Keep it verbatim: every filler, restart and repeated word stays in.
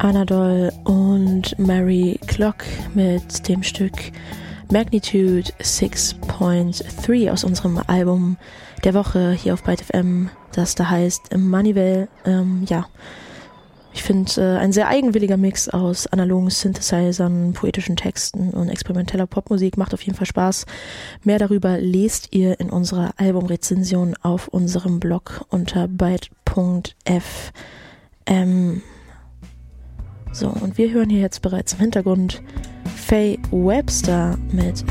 Anadol und Mary Clock mit dem Stück Magnitude six point three aus unserem Album der Woche hier auf Byte F M, das da heißt Manuel. Ähm, ja, ich finde äh, ein sehr eigenwilliger Mix aus analogen Synthesizern, poetischen Texten und experimenteller Popmusik. Macht auf jeden Fall Spaß. Mehr darüber lest ihr in unserer Albumrezension auf unserem Blog unter byte punkt f m. So, und wir hören hier jetzt bereits im Hintergrund Faye Webster mit